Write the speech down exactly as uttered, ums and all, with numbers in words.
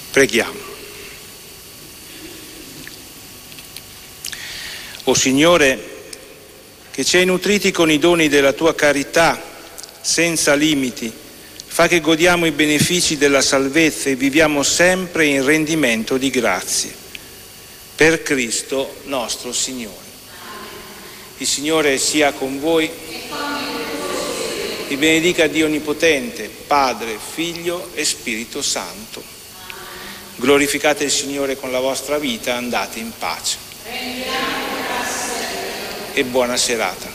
Preghiamo. O Signore, che ci hai nutriti con i doni della tua carità senza limiti, fa che godiamo i benefici della salvezza e viviamo sempre in rendimento di grazie. Per Cristo nostro Signore. Il Signore sia con voi. Vi benedica Dio Onnipotente, Padre, Figlio e Spirito Santo. Glorificate il Signore con la vostra vita, andate in pace. E buona serata.